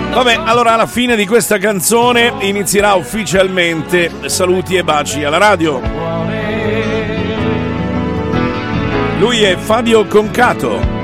Vabbè, allora alla fine di questa canzone inizierà ufficialmente Saluti e baci alla radio. Lui è Fabio Concato.